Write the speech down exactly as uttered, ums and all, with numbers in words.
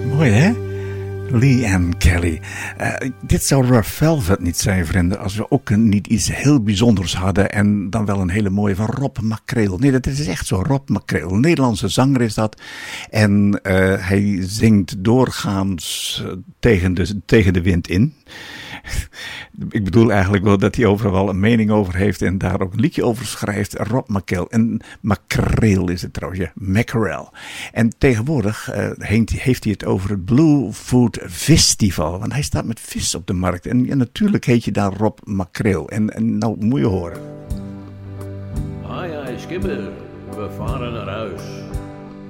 Mooi, hè? Leanne Kelly. Uh, dit zou Rough Velvet niet zijn, vrienden, als we ook niet iets heel bijzonders hadden en dan wel een hele mooie van Rob McCreel. Nee, dat is echt zo, Rob McCreel. Een Nederlandse zanger is dat. En uh, hij zingt doorgaans uh, tegen, de, tegen de wind in. Ik bedoel eigenlijk wel dat hij overal wel een mening over heeft en daar ook een liedje over schrijft. Rob McCreel. En McCreel is het trouwens, ja. Mackerel. En tegenwoordig uh, heeft hij het over het Blue Food Festival. Want hij staat met vis op de markt. En ja, natuurlijk heet je daar Rob McCreel. En, en nou moet je horen. Ai, ai, skipper. We varen naar huis.